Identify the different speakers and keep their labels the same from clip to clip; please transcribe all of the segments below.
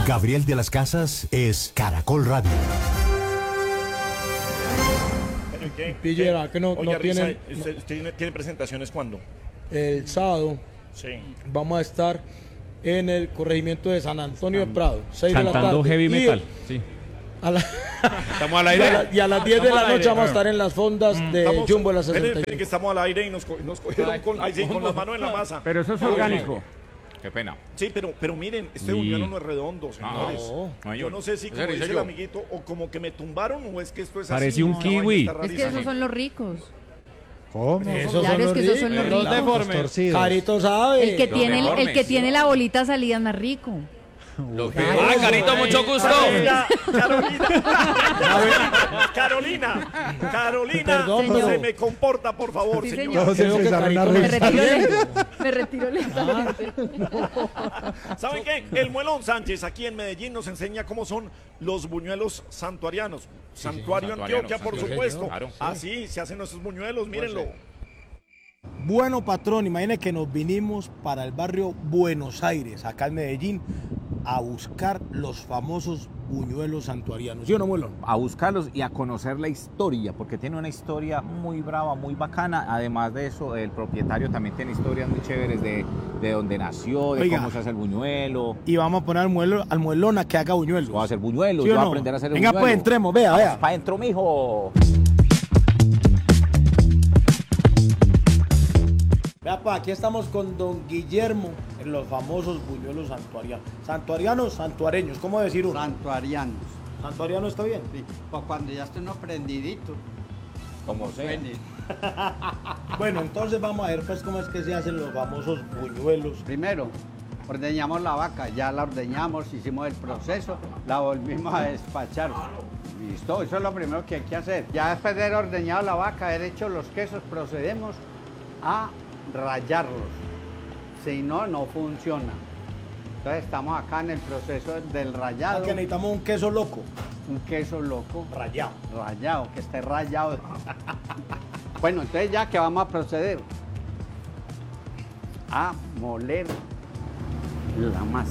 Speaker 1: Gabriel de las Casas es Caracol Radio.
Speaker 2: Pillera, que no
Speaker 3: Oiga,
Speaker 2: tienen.
Speaker 3: ¿Usted tiene presentaciones cuándo?
Speaker 2: El sábado
Speaker 3: Sí.
Speaker 2: vamos a estar en el corregimiento de San Antonio de Prado, 6 de la
Speaker 4: Cantando
Speaker 2: tarde.
Speaker 4: heavy
Speaker 2: Y
Speaker 4: metal. Sí.
Speaker 5: Estamos al aire.
Speaker 2: y a las 10 de la noche vamos a estar en las fondas de Jumbo de la
Speaker 3: Espere,
Speaker 2: 61.
Speaker 3: que estamos al aire y nos cogieron con las manos en la masa.
Speaker 4: Pero eso es orgánico.
Speaker 5: Qué pena.
Speaker 3: Sí, pero miren, este
Speaker 4: Sí.
Speaker 3: buñuelo no es redondo, señores.
Speaker 5: No,
Speaker 3: Yo no sé si, como
Speaker 5: ¿En
Speaker 3: dice
Speaker 5: serio?
Speaker 3: el amiguito, o como que me tumbaron o es que esto es
Speaker 4: Parece
Speaker 3: así.
Speaker 4: un
Speaker 3: una vaina
Speaker 4: kiwi.
Speaker 3: está
Speaker 6: Es que
Speaker 3: rarísima.
Speaker 6: esos son los ricos.
Speaker 2: ¿Cómo?
Speaker 6: Claro, es que esos son los
Speaker 5: Los
Speaker 6: ricos.
Speaker 5: deformes.
Speaker 2: Carito sabe.
Speaker 6: El que
Speaker 5: Los
Speaker 6: tiene
Speaker 5: deformes.
Speaker 6: el que tiene la bolita salida es más rico.
Speaker 5: Ah, Carito, mucho gusto.
Speaker 3: Carolina,
Speaker 2: Perdón,
Speaker 3: se
Speaker 2: pero-
Speaker 3: me comporta, por favor,
Speaker 6: Sí,
Speaker 3: señor.
Speaker 6: señor.
Speaker 2: Creo que Carito
Speaker 6: Me
Speaker 2: no
Speaker 6: retiro,
Speaker 2: está
Speaker 6: me retiro lentamente.
Speaker 3: ¿Saben qué? El Muelón Sánchez aquí en Medellín nos enseña cómo son los buñuelos santuarianos. Santuario
Speaker 5: santuarianos,
Speaker 3: Antioquia, por
Speaker 5: santuarios,
Speaker 3: supuesto.
Speaker 5: claro.
Speaker 3: Así se hacen nuestros buñuelos, mírenlo.
Speaker 2: Bueno, patrón, imagine que nos vinimos para el barrio Buenos Aires, acá en Medellín, a buscar los famosos buñuelos santuarianos. ¿Sí o no, Muelón?
Speaker 7: A buscarlos y a conocer la historia, porque tiene una historia muy brava, muy bacana. Además de eso, el propietario también tiene historias muy chéveres de dónde nació, de
Speaker 2: Oiga.
Speaker 7: cómo se hace el buñuelo.
Speaker 2: Y vamos a poner al muelón a que haga buñuelos.
Speaker 7: Voy a hacer buñuelos,
Speaker 2: ¿Sí o
Speaker 7: yo voy a
Speaker 2: no?
Speaker 7: aprender a hacer el
Speaker 2: Venga,
Speaker 7: buñuelo.
Speaker 2: pues entremos, vea, vea.
Speaker 7: Pa' adentro, mijo.
Speaker 2: Vea, pa, aquí estamos con don Guillermo en los famosos buñuelos santuarianos. Santuarianos, santuareños, ¿cómo decir uno?
Speaker 8: Santuarianos.
Speaker 2: Santuariano está bien.
Speaker 8: Sí, pues cuando ya esté uno prendidito.
Speaker 7: Como sea.
Speaker 8: suene.
Speaker 2: Bueno, entonces vamos a ver pues cómo es que se hacen los famosos buñuelos.
Speaker 8: Primero, ordeñamos la vaca. Ya la ordeñamos, hicimos el proceso, la volvimos a despachar. Listo, eso es lo primero que hay que hacer. Ya después de haber ordeñado la vaca, haber hecho los quesos, procedemos a rallarlos. Si no, no funciona. Entonces estamos acá en el proceso del rallado.
Speaker 2: Que necesitamos un queso loco,
Speaker 8: Un queso loco.
Speaker 2: rallado.
Speaker 8: Rayado, que esté rayado. Bueno, entonces ya que vamos a proceder a moler la masa.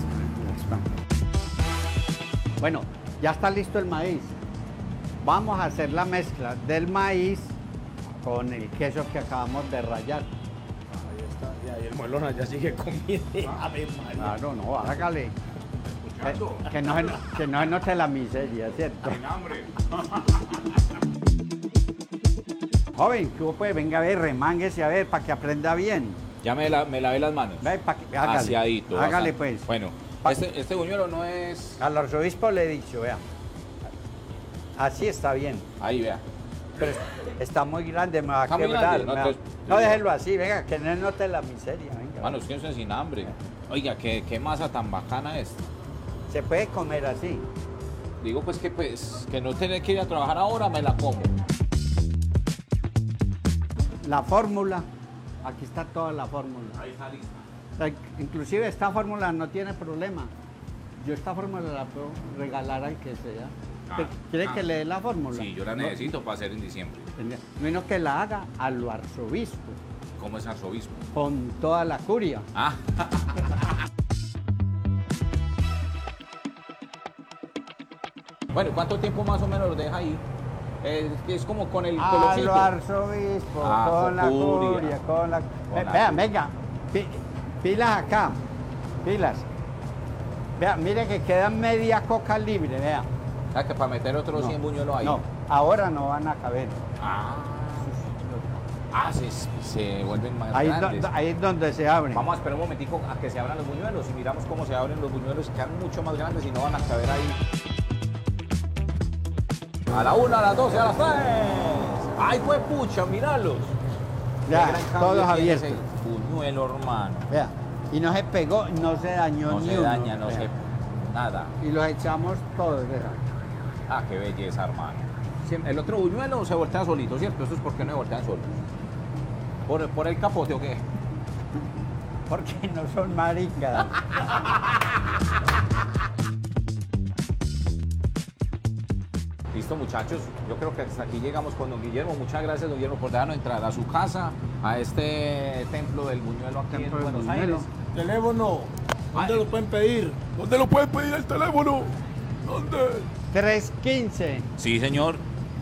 Speaker 8: Bueno, ya está listo el maíz. Vamos a hacer la mezcla del maíz con el queso que acabamos de rallar.
Speaker 2: Ahí está, y ahí el muelón allá sigue comiendo. Ave María.
Speaker 8: Claro, no, hágale. Que no se note la miseria, ¿cierto? Joven, ¿qué hubo, pues? Venga a ver, remánguese a ver, para que aprenda bien.
Speaker 7: Ya me lavé las manos.
Speaker 8: Ve, hágale.
Speaker 7: Aseadito.
Speaker 8: Hágale,
Speaker 7: bastante.
Speaker 8: pues.
Speaker 7: Bueno, este buñuelo no es...
Speaker 8: Al arzobispo le he dicho, vea. Así está bien.
Speaker 7: Ahí, vea.
Speaker 8: Pero está muy grande, me va a
Speaker 7: Está muy
Speaker 8: quebrar.
Speaker 7: grande, no,
Speaker 8: me va-
Speaker 7: entonces-
Speaker 8: No, déjelo así, venga, que no note la miseria, venga.
Speaker 7: Mano, es que no sin hambre. Oiga, qué masa tan bacana es.
Speaker 8: Se puede comer así.
Speaker 7: Digo que no tener que ir a trabajar ahora, me la como.
Speaker 8: La fórmula, aquí está toda la fórmula.
Speaker 7: Ahí está lista.
Speaker 8: O sea, inclusive esta fórmula no tiene problema. Yo esta fórmula la puedo regalar al que sea. ¿Quiere que le dé la fórmula?
Speaker 7: Sí, yo la necesito para hacer en diciembre.
Speaker 8: Menos que la haga a lo arzobispo,
Speaker 7: ¿Cómo es arzobispo?
Speaker 8: con toda la curia.
Speaker 7: Ah, bueno, ¿cuánto tiempo más o menos lo deja ahí? Es como con el
Speaker 8: A
Speaker 7: colorcito.
Speaker 8: lo arzobispo,
Speaker 7: Ah,
Speaker 8: con la
Speaker 7: curia.
Speaker 8: curia, con la...
Speaker 7: Con la
Speaker 8: Vean,
Speaker 7: curia.
Speaker 8: venga, pilas acá, pilas. Vea, mire que queda media coca libre, vea.
Speaker 7: Ah, que para meter otros 100 buñuelos ahí.
Speaker 8: No, ahora no van a caber.
Speaker 7: Se vuelven más
Speaker 8: Ahí,
Speaker 7: grandes.
Speaker 8: ahí es donde se abren.
Speaker 7: Vamos a esperar un momentico a que se abran los buñuelos y miramos cómo se abren los buñuelos, quedan mucho más grandes y no van a caber ahí. A la 1, a las 12, a las 3. ¡Ay, fue pucha! ¡Míralos!
Speaker 8: Ya,
Speaker 7: Qué gran cambio
Speaker 8: todos
Speaker 7: tiene
Speaker 8: abiertos.
Speaker 7: ese buñuelo, hermano.
Speaker 8: Vea, y no se pegó, no se dañó
Speaker 7: No
Speaker 8: ni
Speaker 7: se
Speaker 8: uno.
Speaker 7: daña, no
Speaker 8: vea.
Speaker 7: se... Nada.
Speaker 8: Y los echamos todos, vea.
Speaker 7: Ah, qué belleza, hermano. El otro buñuelo se voltea solito, ¿cierto? Eso es porque no se voltean solos. ¿Por el capote o qué?
Speaker 8: Porque no son maricas.
Speaker 7: Listo, muchachos. Yo creo que hasta aquí llegamos con don Guillermo. Muchas gracias, don Guillermo, por dejarnos entrar a su casa, a este templo del buñuelo aquí
Speaker 8: Templo
Speaker 7: en
Speaker 8: del
Speaker 7: Buenos
Speaker 8: Buñuelo.
Speaker 7: Aires.
Speaker 2: Teléfono ¿Dónde lo pueden pedir?
Speaker 4: ¿Dónde lo pueden pedir el teléfono? ¿Dónde?
Speaker 8: 315
Speaker 7: Sí, señor.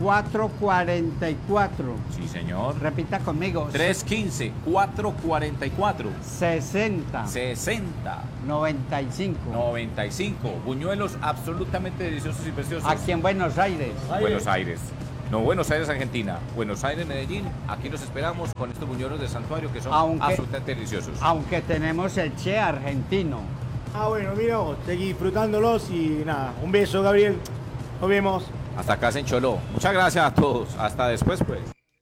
Speaker 8: 444.
Speaker 7: Sí, señor.
Speaker 8: Repita conmigo.
Speaker 7: 315-444.
Speaker 8: 60
Speaker 7: 60.
Speaker 8: 95.
Speaker 7: 95. Buñuelos absolutamente deliciosos y preciosos.
Speaker 8: Aquí en Buenos Aires.
Speaker 7: Buenos Aires. No, Buenos Aires, Argentina. Buenos Aires, Medellín. Aquí los esperamos con estos buñuelos de santuario que son absolutamente deliciosos.
Speaker 8: Aunque tenemos el Che argentino.
Speaker 2: Bueno, mira, seguí disfrutándolos y nada. Un beso, Gabriel. Nos vemos.
Speaker 7: Hasta acá se encholó. Muchas gracias a todos. Hasta después, pues.